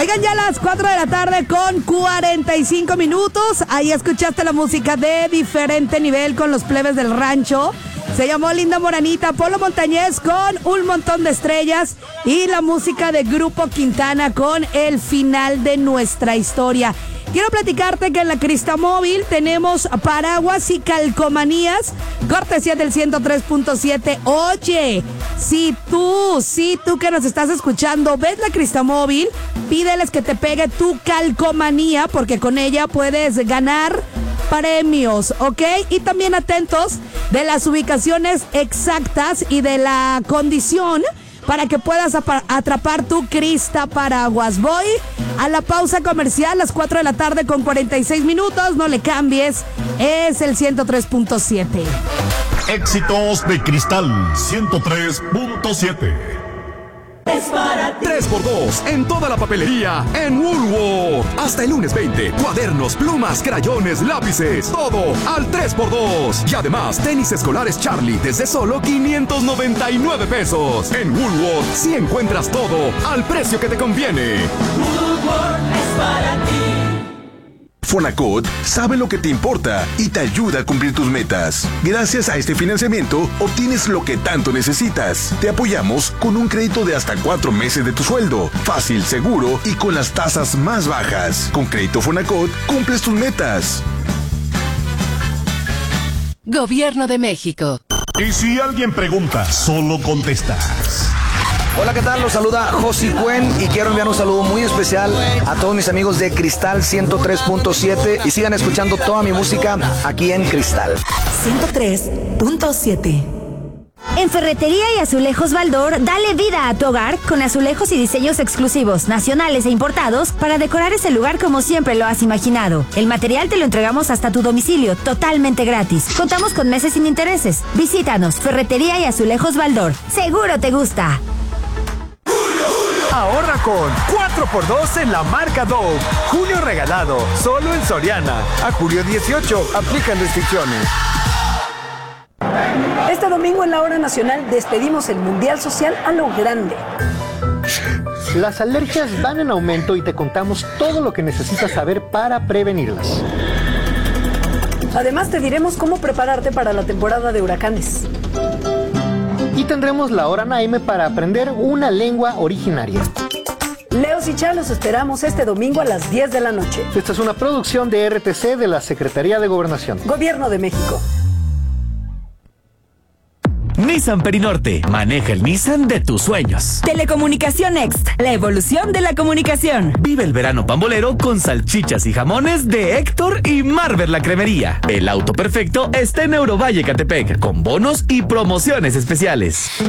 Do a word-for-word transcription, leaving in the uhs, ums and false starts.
Oigan, ya a las cuatro de la tarde con cuarenta y cinco minutos. Ahí escuchaste la música de Diferente Nivel con los Plebes del Rancho. Se llamó Linda Moranita. Polo Montañés con Un Montón de Estrellas. Y la música de Grupo Quintana con El Final de Nuestra Historia. Quiero platicarte que en la Cristamóvil tenemos paraguas y calcomanías, cortesía del ciento tres punto siete. Oye, si tú, si tú que nos estás escuchando, ves la Cristamóvil, pídeles que te pegue tu calcomanía, porque con ella puedes ganar premios, ¿ok? Y también atentos de las ubicaciones exactas y de la condición para que puedas atrapar tu Crista Paraguas. Voy a la pausa comercial a las cuatro de la tarde con cuarenta y seis minutos. No le cambies, es el ciento tres punto siete. Éxitos de Cristal ciento tres punto siete. Es para ti. tres por dos en toda la papelería en Woolworth. Hasta el lunes veinte. Cuadernos, plumas, crayones, lápices. Todo al tres por dos. Y además, tenis escolares Charlie desde solo quinientos noventa y nueve pesos. En Woolworth sí encuentras todo al precio que te conviene. Woolworth es para ti. Fonacot sabe lo que te importa y te ayuda a cumplir tus metas. Gracias a este financiamiento, obtienes lo que tanto necesitas. Te apoyamos con un crédito de hasta cuatro meses de tu sueldo. Fácil, seguro y con las tasas más bajas. Con Crédito Fonacot, cumples tus metas. Gobierno de México. Y si alguien pregunta, solo contestas. Hola, ¿qué tal? Los saluda Josi Cuen y quiero enviar un saludo muy especial a todos mis amigos de Cristal ciento tres punto siete y sigan escuchando toda mi música aquí en Cristal ciento tres punto siete. En Ferretería y Azulejos Baldor, dale vida a tu hogar con azulejos y diseños exclusivos, nacionales e importados para decorar ese lugar como siempre lo has imaginado. El material te lo entregamos hasta tu domicilio, totalmente gratis. Contamos con meses sin intereses. Visítanos, Ferretería y Azulejos Baldor. Seguro te gusta. Ahorra con cuatro por dos en la marca Dove. Junio regalado, solo en Soriana. A julio dieciocho, aplican restricciones. Este domingo en la Hora Nacional despedimos el Mundial Social a lo grande. Las alergias van en aumento y te contamos todo lo que necesitas saber para prevenirlas. Además te diremos cómo prepararte para la temporada de huracanes. Y tendremos la hora Naime para aprender una lengua originaria. Leos y Chalos esperamos este domingo a las diez de la noche. Esta es una producción de R T C de la Secretaría de Gobernación. Gobierno de México. Nissan Perinorte, maneja el Nissan de tus sueños. Telecomunicación Next, la evolución de la comunicación. Vive el verano pambolero con salchichas y jamones de Héctor y Marvel la Cremería. El auto perfecto está en Eurovalle Catepec, con bonos y promociones especiales.